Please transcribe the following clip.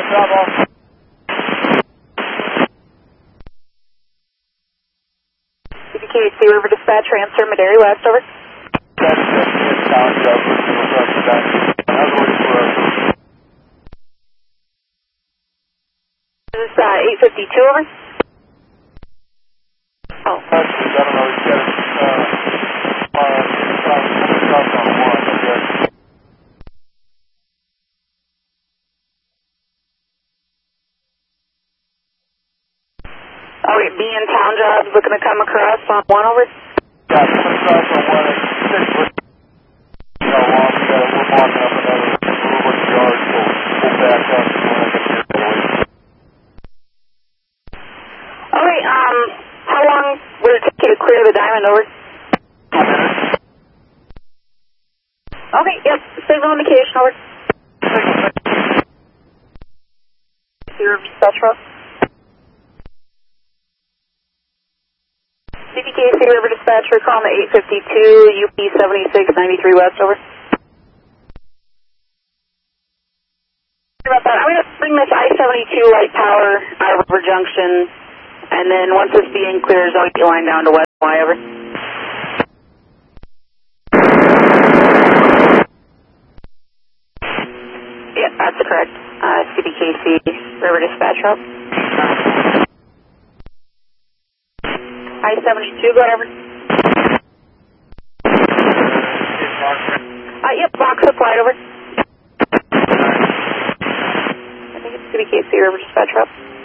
Drop off. CBKC River Dispatch, transfer Madera West, over. That's Town Job. This is 852, over. Oh. I don't know, he's got on one, okay. All right, B in Town Jobs looking to come across on 1, over. Yeah, coming across on 186. We're walking up another little bit of yard, so we'll back up when I get here, boys. All right, how long would it take you to clear the diamond, over? 2 minutes. Okay, yep, signal indication, over. River Dispatch Road. CBKC River Dispatch, we're calling the 852 UP 7693 West, over. Sorry about that. I'm going to bring this I-72 light power out of River Junction, and then once this being clears, I'll get you line down to West Y, over. Yeah, that's correct. CBKC River Dispatch Route. I-72, go ahead, over. Yep, box applied, over. I think it's CBKC River Dispatch Route.